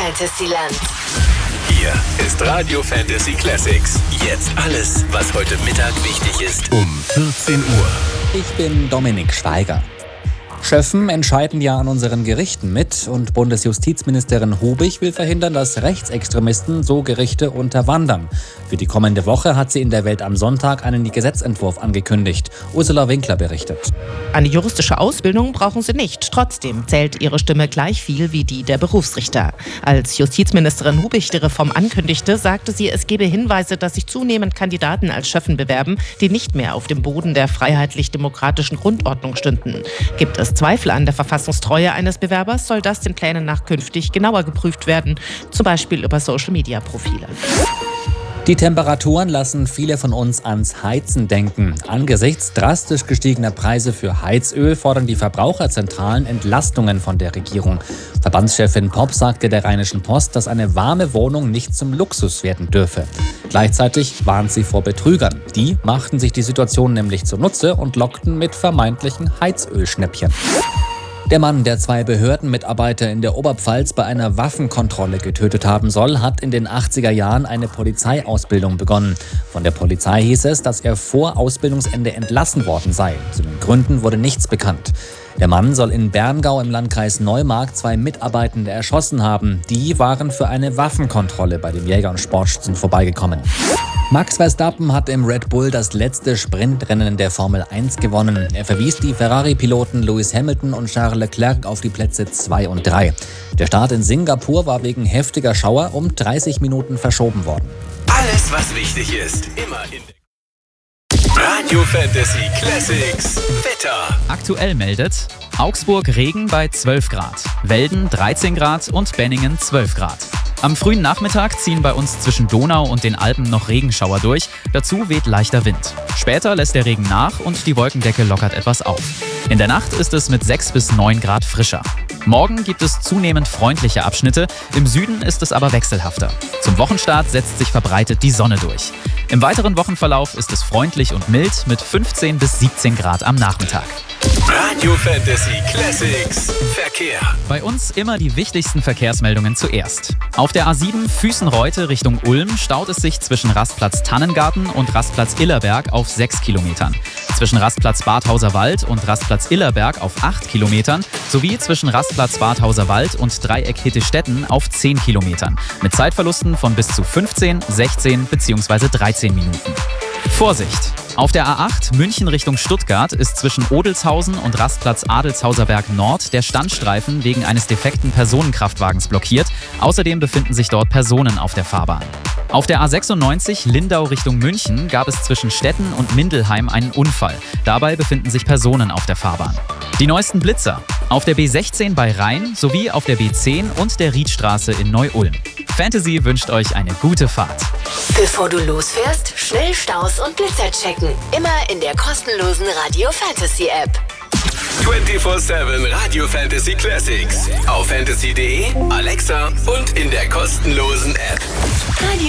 Fantasyland. Hier ist Radio Fantasy Classics. Jetzt alles, was heute Mittag wichtig ist. Um 14 Uhr. Ich bin Dominik Schweiger. Schöffen entscheiden ja an unseren Gerichten mit und Bundesjustizministerin Hubich will verhindern, dass Rechtsextremisten so Gerichte unterwandern. Für die kommende Woche hat sie in der Welt am Sonntag einen Gesetzentwurf angekündigt. Ursula Winkler berichtet. Eine juristische Ausbildung brauchen sie nicht. Trotzdem zählt ihre Stimme gleich viel wie die der Berufsrichter. Als Justizministerin Hubich die Reform ankündigte, sagte sie, es gebe Hinweise, dass sich zunehmend Kandidaten als Schöffen bewerben, die nicht mehr auf dem Boden der freiheitlich-demokratischen Grundordnung stünden. Gibt es Zweifel an der Verfassungstreue eines Bewerbers, soll das den Plänen nach künftig genauer geprüft werden, zum Beispiel über Social-Media-Profile. Die Temperaturen lassen viele von uns ans Heizen denken. Angesichts drastisch gestiegener Preise für Heizöl fordern die Verbraucherzentralen Entlastungen von der Regierung. Verbandschefin Popp sagte der Rheinischen Post, dass eine warme Wohnung nicht zum Luxus werden dürfe. Gleichzeitig warnt sie vor Betrügern. Die machten sich die Situation nämlich zunutze und lockten mit vermeintlichen Heizölschnäppchen. Der Mann, der 2 Behördenmitarbeiter in der Oberpfalz bei einer Waffenkontrolle getötet haben soll, hat in den 80er Jahren eine Polizeiausbildung begonnen. Von der Polizei hieß es, dass er vor Ausbildungsende entlassen worden sei. Zu den Gründen wurde nichts bekannt. Der Mann soll in Berngau im Landkreis Neumark 2 Mitarbeitende erschossen haben. Die waren für eine Waffenkontrolle bei dem Jäger- und Sportschützen vorbeigekommen. Max Verstappen hat im Red Bull das letzte Sprintrennen der Formel 1 gewonnen. Er verwies die Ferrari-Piloten Lewis Hamilton und Charles Leclerc auf die Plätze 2 und 3. Der Start in Singapur war wegen heftiger Schauer um 30 Minuten verschoben worden. Alles, was wichtig ist, immer in Radio Fantasy Classics Wetter. Aktuell meldet Augsburg Regen bei 12 Grad, Welden 13 Grad und Benningen 12 Grad. Am frühen Nachmittag ziehen bei uns zwischen Donau und den Alpen noch Regenschauer durch, dazu weht leichter Wind. Später lässt der Regen nach und die Wolkendecke lockert etwas auf. In der Nacht ist es mit 6 bis 9 Grad frischer. Morgen gibt es zunehmend freundliche Abschnitte, im Süden ist es aber wechselhafter. Zum Wochenstart setzt sich verbreitet die Sonne durch. Im weiteren Wochenverlauf ist es freundlich und mild mit 15 bis 17 Grad am Nachmittag. Radio Fantasy Classics Verkehr. Bei uns immer die wichtigsten Verkehrsmeldungen zuerst. Auf der A7 Füßenreute Richtung Ulm staut es sich zwischen Rastplatz Tannengarten und Rastplatz Illerberg auf 6 Kilometern. Zwischen Rastplatz Badhauser Wald und Rastplatz Illerberg auf 8 Kilometern sowie zwischen Rastplatz Badhauser Wald und Dreieck Hittestetten auf 10 Kilometern. Mit Zeitverlusten von bis zu 15, 16 bzw. 13 Minuten. Vorsicht! Auf der A8 München Richtung Stuttgart ist zwischen Odelshausen und Rastplatz Adelshauserberg Nord der Standstreifen wegen eines defekten Personenkraftwagens blockiert. Außerdem befinden sich dort Personen auf der Fahrbahn. Auf der A96 Lindau Richtung München gab es zwischen Stetten und Mindelheim einen Unfall. Dabei befinden sich Personen auf der Fahrbahn. Die neuesten Blitzer auf der B16 bei Rhein sowie auf der B10 und der Riedstraße in Neu-Ulm. Fantasy wünscht euch eine gute Fahrt. Bevor du losfährst, schnell Staus und Blitzer checken. Immer in der kostenlosen Radio Fantasy App. 24/7 Radio Fantasy Classics. Auf fantasy.de, Alexa und in der kostenlosen App. Radio